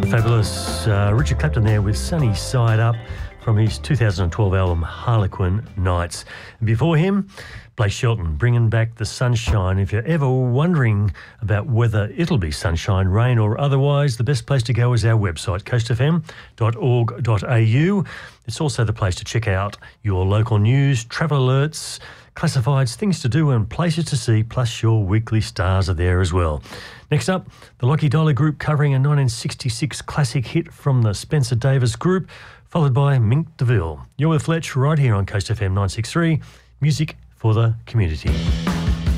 fabulous Richard Clapton there with Sunny Side Up from his 2012 album Harlequin Nights. And before him, Blake Shelton bringing back the sunshine. If you're ever wondering about whether it'll be sunshine, rain or otherwise, the best place to go is our website, coastfm.org.au. It's also the place to check out your local news, travel alerts, classifieds, things to do and places to see, plus your weekly stars are there as well. Next up, the Lockie Dollar Group covering a 1966 classic hit from the Spencer Davis Group, followed by Mink DeVille. You're with Fletch right here on Coast FM 963, music for the community.